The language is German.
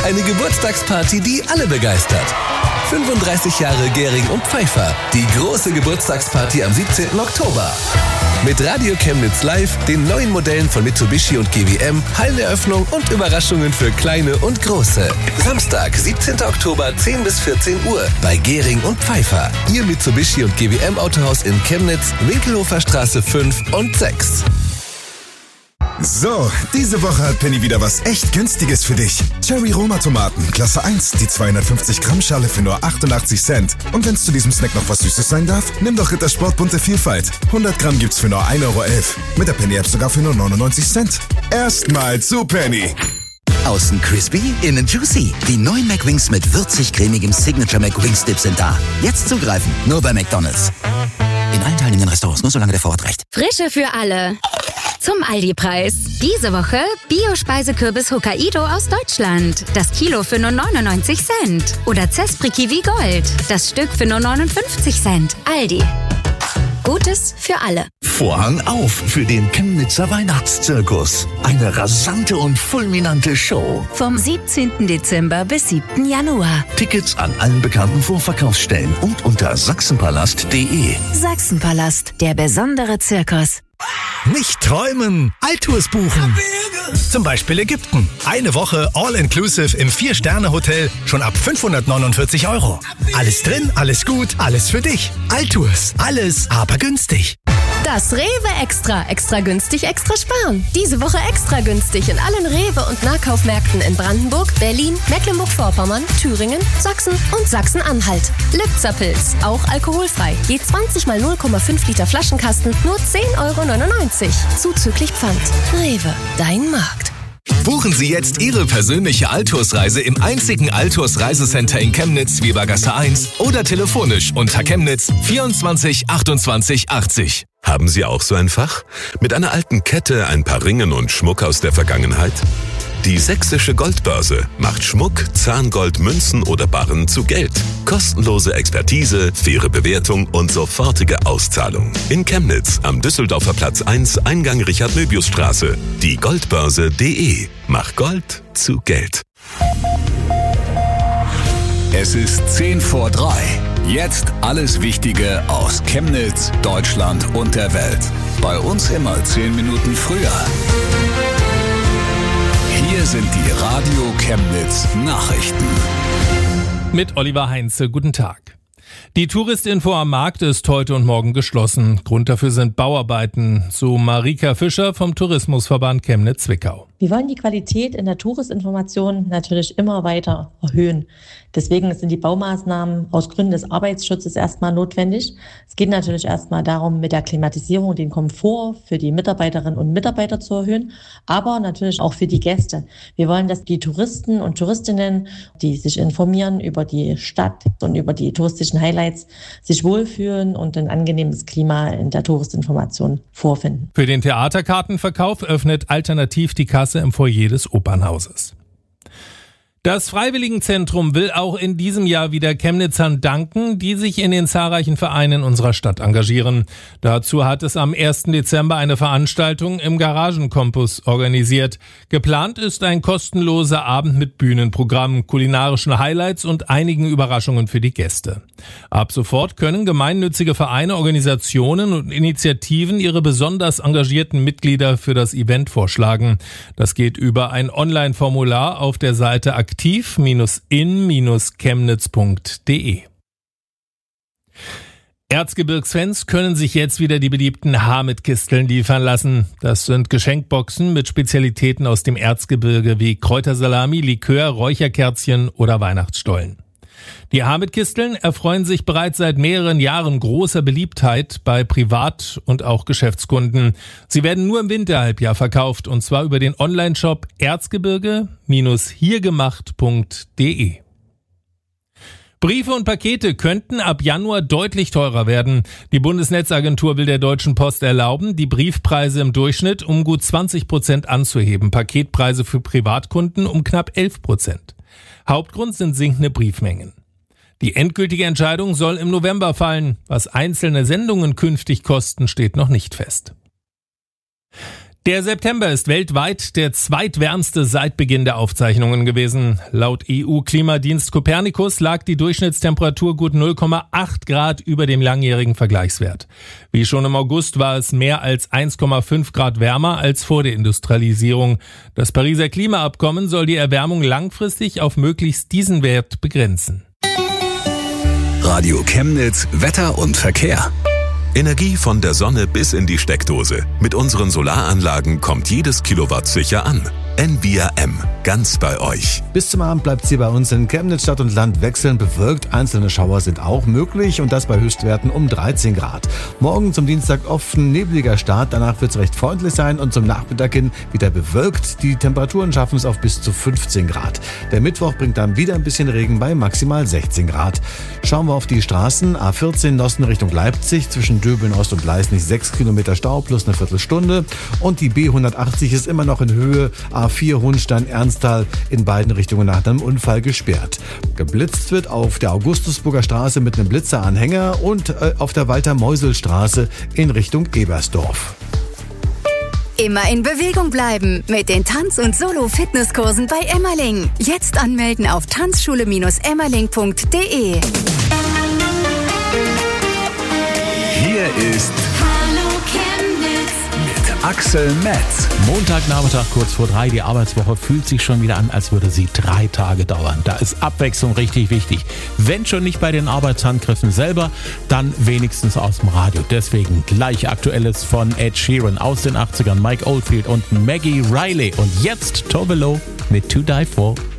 Eine Geburtstagsparty, die alle begeistert. 35 Jahre Gehring und Pfeiffer. Die große Geburtstagsparty am 17. Oktober. Mit Radio Chemnitz Live, den neuen Modellen von Mitsubishi und GWM, Halleneröffnung und Überraschungen für Kleine und Große. Samstag, 17. Oktober, 10 bis 14 Uhr bei Gehring und Pfeiffer. Ihr Mitsubishi und GWM Autohaus in Chemnitz, Winkelhofer Straße 5 und 6. So, diese Woche hat Penny wieder was echt Günstiges für dich. Cherry Roma Tomaten, Klasse 1, die 250 Gramm Schale für nur 88 Cent. Und wenn es zu diesem Snack noch was Süßes sein darf, nimm doch Rittersport bunte Vielfalt. 100 Gramm gibt's für nur 1,11 Euro. Mit der Penny-App sogar für nur 99 Cent. Erstmal zu Penny. Außen crispy, innen juicy. Die neuen McWings mit würzig-cremigem Signature McWings Dip sind da. Jetzt zugreifen, nur bei McDonald's. In allen teilnehmenden Restaurants, nur solange der Vorrat reicht. Frische für alle. Zum Aldi-Preis. Diese Woche Bio-Speisekürbis Hokkaido aus Deutschland. Das Kilo für nur 99 Cent. Oder Zespri Kiwi Gold. Das Stück für nur 59 Cent. Aldi. Gutes für alle. Vorhang auf für den Chemnitzer Weihnachtszirkus. Eine rasante und fulminante Show. Vom 17. Dezember bis 7. Januar. Tickets an allen bekannten Vorverkaufsstellen und unter sachsenpalast.de. Sachsenpalast, der besondere Zirkus. Nicht träumen, Alltours buchen. Zum Beispiel Ägypten. Eine Woche All-Inclusive im 4-Sterne-Hotel schon ab 549 €. Alles drin, alles gut, alles für dich. Alltours, alles aber günstig. Das Rewe Extra. Extra günstig, extra sparen. Diese Woche extra günstig in allen Rewe- und Nahkaufmärkten in Brandenburg, Berlin, Mecklenburg-Vorpommern, Thüringen, Sachsen und Sachsen-Anhalt. Lipzerpilz, auch alkoholfrei. Je 20 mal 0,5 Liter Flaschenkasten, nur 10,99 €. Zuzüglich Pfand. Rewe, dein Markt. Buchen Sie jetzt Ihre persönliche Alltours-Reise im einzigen Alltours-Reisecenter in Chemnitz, Webergasse 1 oder telefonisch unter Chemnitz 24 28 80. Haben Sie auch so ein Fach? Mit einer alten Kette, ein paar Ringen und Schmuck aus der Vergangenheit? Die Sächsische Goldbörse macht Schmuck, Zahngold, Münzen oder Barren zu Geld. Kostenlose Expertise, faire Bewertung und sofortige Auszahlung. In Chemnitz am Düsseldorfer Platz 1, Eingang Richard-Möbius-Straße. Die Goldbörse.de. Mach Gold zu Geld. Es ist 10 vor 3. Jetzt alles Wichtige aus Chemnitz, Deutschland und der Welt. Bei uns immer 10 Minuten früher. Hier sind die Radio Chemnitz Nachrichten. Mit Oliver Heinze, guten Tag. Die Touristinfo am Markt ist heute und morgen geschlossen. Grund dafür sind Bauarbeiten, so Marika Fischer vom Tourismusverband Chemnitz-Zwickau. Wir wollen die Qualität in der Touristinformation natürlich immer weiter erhöhen. Deswegen sind die Baumaßnahmen aus Gründen des Arbeitsschutzes erstmal notwendig. Es geht natürlich erstmal darum, mit der Klimatisierung den Komfort für die Mitarbeiterinnen und Mitarbeiter zu erhöhen, aber natürlich auch für die Gäste. Wir wollen, dass die Touristen und Touristinnen, die sich informieren über die Stadt und über die touristischen Highlights, sich wohlfühlen und ein angenehmes Klima in der Touristinformation vorfinden. Für den Theaterkartenverkauf öffnet alternativ die Kasse im Foyer des Opernhauses. Das Freiwilligenzentrum will auch in diesem Jahr wieder Chemnitzern danken, die sich in den zahlreichen Vereinen unserer Stadt engagieren. Dazu hat es am 1. Dezember eine Veranstaltung im Garagencampus organisiert. Geplant ist ein kostenloser Abend mit Bühnenprogramm, kulinarischen Highlights und einigen Überraschungen für die Gäste. Ab sofort können gemeinnützige Vereine, Organisationen und Initiativen ihre besonders engagierten Mitglieder für das Event vorschlagen. Das geht über ein Online-Formular auf der Seite aktiv-in-chemnitz.de. Erzgebirgsfans können sich jetzt wieder die beliebten Hamit-Kisteln liefern lassen. Das sind Geschenkboxen mit Spezialitäten aus dem Erzgebirge wie Kräutersalami, Likör, Räucherkerzchen oder Weihnachtsstollen. Die Hamit-Kisteln erfreuen sich bereits seit mehreren Jahren großer Beliebtheit bei Privat- und auch Geschäftskunden. Sie werden nur im Winterhalbjahr verkauft, und zwar über den Online-Shop erzgebirge-hiergemacht.de. Briefe und Pakete könnten ab Januar deutlich teurer werden. Die Bundesnetzagentur will der Deutschen Post erlauben, die Briefpreise im Durchschnitt um gut 20% anzuheben, Paketpreise für Privatkunden um knapp 11%. Hauptgrund sind sinkende Briefmengen. Die endgültige Entscheidung soll im November fallen. Was einzelne Sendungen künftig kosten, steht noch nicht fest. Der September ist weltweit der zweitwärmste seit Beginn der Aufzeichnungen gewesen. Laut EU-Klimadienst Copernicus lag die Durchschnittstemperatur gut 0,8 Grad über dem langjährigen Vergleichswert. Wie schon im August war es mehr als 1,5 Grad wärmer als vor der Industrialisierung. Das Pariser Klimaabkommen soll die Erwärmung langfristig auf möglichst diesen Wert begrenzen. Radio Chemnitz, Wetter und Verkehr. Energie von der Sonne bis in die Steckdose. Mit unseren Solaranlagen kommt jedes Kilowatt sicher an. Envia M. Ganz bei euch. Bis zum Abend bleibt sie bei uns in Chemnitz Stadt und Land wechselnd bewölkt. Einzelne Schauer sind auch möglich und das bei Höchstwerten um 13 Grad. Morgen zum Dienstag offen nebliger Start. Danach wird es recht freundlich sein und zum Nachmittag hin wieder bewölkt. Die Temperaturen schaffen es auf bis zu 15 Grad. Der Mittwoch bringt dann wieder ein bisschen Regen bei maximal 16 Grad. Schauen wir auf die Straßen. A14 Nossen Richtung Leipzig. Zwischen Döbeln Ost und Leisnig 6 Kilometer Stau plus eine Viertelstunde. Und die B180 ist immer noch in Höhe. A4 Hohenstein-Ernsthal in beiden Richtungen nach einem Unfall gesperrt. Geblitzt wird auf der Augustusburger Straße mit einem Blitzeranhänger und auf der Walter-Meusel-Straße in Richtung Ebersdorf. Immer in Bewegung bleiben mit den Tanz- und Solo-Fitnesskursen bei Emmerling. Jetzt anmelden auf tanzschule-emmerling.de. Hier ist Axel Metz. Montagnachmittag kurz vor 3. Die Arbeitswoche fühlt sich schon wieder an, als würde sie 3 Tage dauern. Da ist Abwechslung richtig wichtig. Wenn schon nicht bei den Arbeitshandgriffen selber, dann wenigstens aus dem Radio. Deswegen gleich Aktuelles von Ed Sheeran aus den 80ern, Mike Oldfield und Maggie Riley. Und jetzt Tove Lo mit To Die For.